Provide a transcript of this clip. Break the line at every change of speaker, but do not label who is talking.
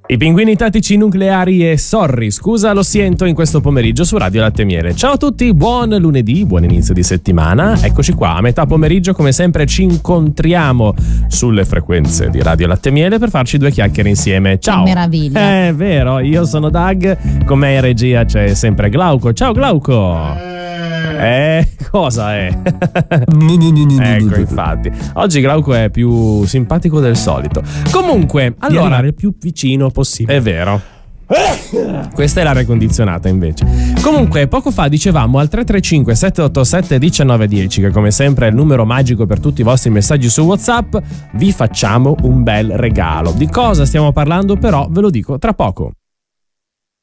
I pinguini tattici nucleari e Sorry, scusa lo siento in questo pomeriggio su Radio Latte e Miele. Ciao a tutti, buon lunedì, buon inizio di settimana. Eccoci qua, a metà pomeriggio come sempre ci incontriamo sulle frequenze di Radio Latte e Miele per farci due chiacchiere insieme. Ciao!
Che meraviglia!
È vero, io sono Doug, con me in regia c'è sempre Glauco. Ciao Glauco! Cosa è? Ecco, infatti. Oggi Glauco è più simpatico del solito. Comunque, allora,
di arrivare più vicino possibile.
è vero. Questa è l'aria condizionata invece. Comunque poco fa dicevamo al 335 787 1910, che come sempre è il numero magico per tutti i vostri messaggi su WhatsApp, vi facciamo un bel regalo. Di cosa stiamo parlando però ve lo dico tra poco.